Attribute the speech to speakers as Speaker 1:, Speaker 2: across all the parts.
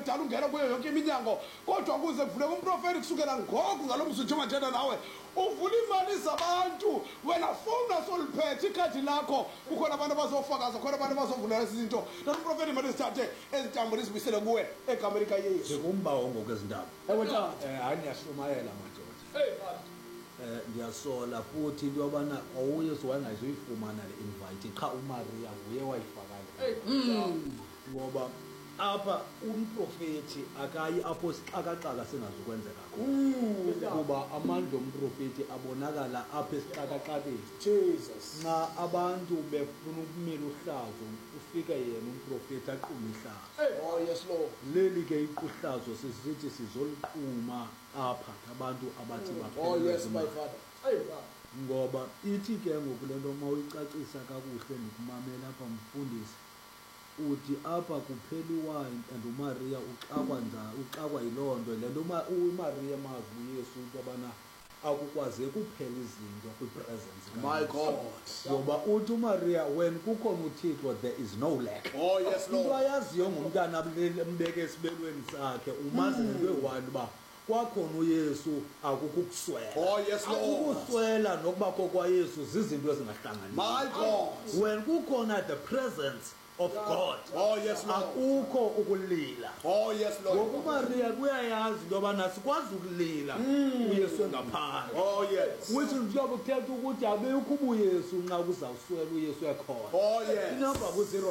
Speaker 1: wakudala ungena kuyo yonke iminyango kodwa kuze kuvuleka umprofeti kusukela ngoku ngalo mzuzu njengoba nawe uvula imali zabantu wena fowuna soliphethe ikhadi lakho kukhona abantu abazofakaza khona abantu abazovulela izinto nomprofeti imali zithathe ezintambule zibuyisele kuwe egameni likaYesu
Speaker 2: Ngumbawo ngokwezindaba.
Speaker 1: Hayi
Speaker 2: ngiyashumayela madoda. Ndiyasola futhi into yobana uYesu wayengayizuyifumana le invite qha uMaria nguye wayifakala. Ngoba apha umprofeti akayi apho sixakaxaka singazukwenzeka khona. Kuba amandla omprofeti abonakala apha esixakaxakeni.
Speaker 1: Jesus.
Speaker 2: Nxa abantu befuna ukumela uhlazo ufika yena umprofeti aquma ihlazo.
Speaker 1: Oh yes Lord.
Speaker 2: Leli ke ihlazo sisithi sizoliqhuma apha abantu abathi baphela.
Speaker 1: Oh yes my father.
Speaker 2: Ngoba ithi ke ngokulento mawuyicacisa kakuhle nikumamela apha mfundisi uthi apha kuphela iwine and uMaria uxakwa yilonto lento uMaria mazi uYesu into abana akukwazi kuphela izinto kwipresence
Speaker 1: my God.
Speaker 2: ngoba uthi uMaria when kukhona uThixo there is no lack.
Speaker 1: Oh yes Lord.
Speaker 2: Into ayaziyo ngumntana mbeke esibelweni sakhe umazi into eyi-1 uba kwakhona uYesu akukuswela.
Speaker 1: Oh yes Lord.
Speaker 2: Akukuswela nokubakho kwaYesu zizinto ezingahlanganisi.
Speaker 1: My God.
Speaker 2: When kukhona the presence of God.
Speaker 1: Oh yes Lord.
Speaker 2: Akukho ukulila.
Speaker 1: Oh yes Lord.
Speaker 2: ngokuMaria kuyayazi into yobana sikwazi ukulila uYesu engaphandle.
Speaker 1: Oh yes.
Speaker 2: Which is njengoba kuthetha ukuthi abekho ubuYesu nxa kuzawuswela uYesu ekhona.
Speaker 1: Oh yes.
Speaker 2: Inamba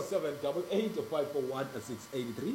Speaker 2: ku-0788541683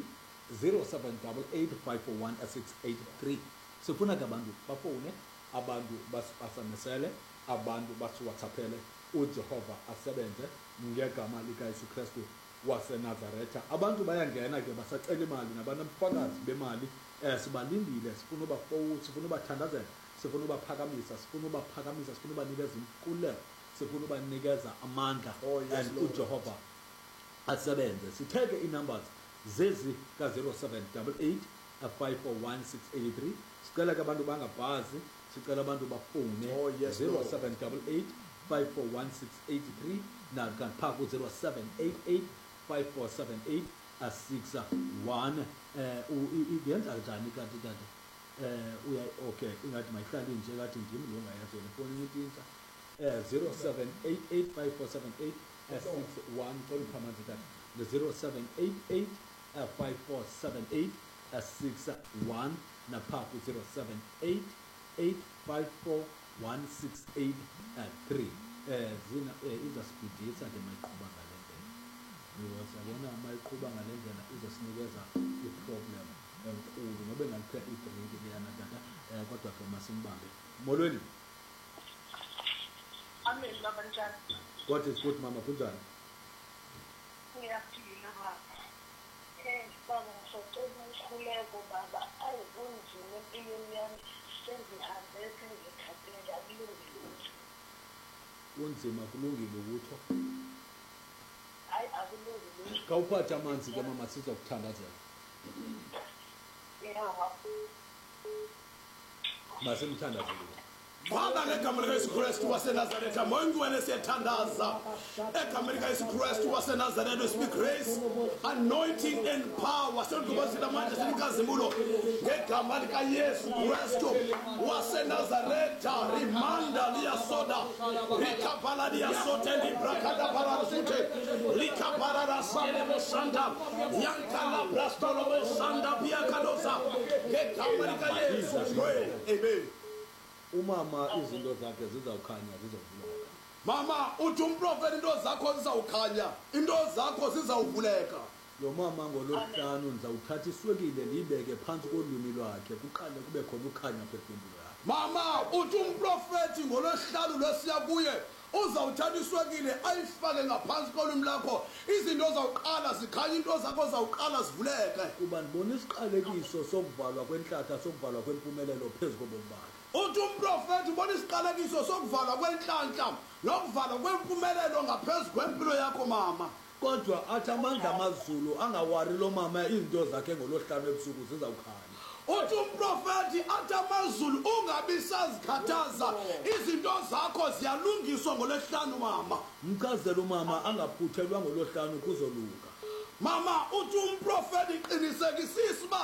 Speaker 2: 0788541683 sifuna ke abantu bafone abantu basamesele abantu basiwhatsappele uJehova asebenze ngegama likaYesu Kristu waseNazaretha. Abantu bayangena ke basacela imali nabanabufakazi bemali sibalindile sifuna ubafowuna sifuna ubathandazela sifuna ubaphakamisa sifuna ubanikeza inkululeko sifuna ubanikeza amandla and uJehova asebenze. Sitheke i-numbers zezi ka-0788 541 683 sicela ke abantu bangabhazi sicela abantu bafone 0788 541 683 nakanti phaa ku-0788 5478 661 yenza njani kanti okay ingathi mayihlali nje kathi ndim lo ngayazi wena foni itinta 0788 5478 661 foni phamanzi kanti 0788 5478 661 naphaa ku-0788 854 1683 zina izasibhidisa ke mayiqhuba ngale ndlela because yabona mayiqhuba ngale ndlela izosinikeza i-problem enkulu nobe ngalithiwa i-break leyana tata kodwa ke masimbambe molweni.
Speaker 3: Amen baba njani?
Speaker 2: What is good mama kunjani?
Speaker 3: Ngiyaphila baba. Baba ngisacela ukhuleko baba ayibunzima empilweni yami sengihambe sengikhathele akulungile.
Speaker 2: Kunzima kulungile ukutho.
Speaker 3: Hayi akulungile.
Speaker 2: Kawuphatha amanzi ke mama sizokuthandazela. Masimthandazele.
Speaker 1: Father, ngegama likaYesu Kristu waseNazaretha monke wena siyathandaza egama likaYesu Kristu waseNazaretha we speak grace anointing and power sengibazila manje sinikazimulo ngegama likaYesu Kristu waseNazaretha rimanda liyasoda likapala liyasote librakada parasute likapara sele mosanda yankala brastolo mosanda biakadosa ngegama likaYesu amen.
Speaker 2: Umama izinto zakhe zizawukhanya zizovuleka.
Speaker 1: Mama uthi umprofeti into zakho zizawukhanya into zakho zizawuvuleka.
Speaker 2: Lo mama ngolosihlanu ndizawuthatha iswekile libeke phansi kolwimi lwakhe kuqale kube khona ukhanya phefumbulo yakhe.
Speaker 1: Mama uthi umprofeti ngolosihlanu lesiya kuye uzawuthatha iswekile ayifake ngaphansi kolwimi lakho izinto zawuqala zikhanya into zakho zawuqala zivuleke.
Speaker 2: Kuba ndibona isiqalekiso sokuvalwa kwenhlatha sokuvalwa kwempumelelo phezulu kobomi bakhe.
Speaker 1: Uthi umprofeti ubona isiqalekiso sokuvalwa kwenhlanhla nokuvalwa kwempumelelo ngaphezulu kwempilo yakho mama.
Speaker 2: Kodwa athi amandla amazulu angawari lo mama izinto zakhe ngolosihlanu ebusuku zizawukhanya.
Speaker 1: Uthi umprofeti athi amazulu ungabi sazikhathaza izinto zakho ziyalungiswa ngolesihlanu mama.
Speaker 2: Mchazela umama angaphuthelwa ngolosihlanu kuzoluka.
Speaker 1: Mama uthi umprofeti qinisekisisa